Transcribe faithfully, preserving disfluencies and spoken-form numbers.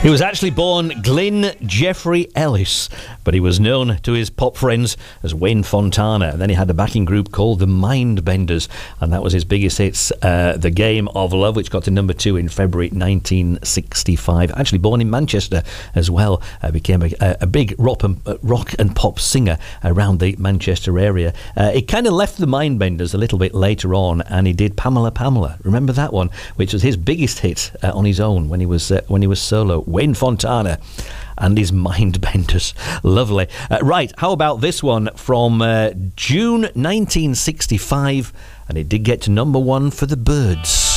He was actually born Glyn Jeffrey Ellis, but he was known to his pop friends as Wayne Fontana. And then he had a backing group called the Mindbenders, and that was his biggest hits, uh, The Game of Love, which got to number two in February nineteen sixty-five. Actually born in Manchester as well, uh, became a, a big rock and, uh, rock and pop singer around the Manchester area. Uh, he kind of left the Mindbenders a little bit later on, and he did Pamela Pamela. Remember that one, which was his biggest hit uh, on his own when he was uh, when he was solo. Wayne Fontana and his Mindbenders. Lovely. Uh, right, how about this one from uh, June nineteen sixty-five, and it did get to number one for the Byrds.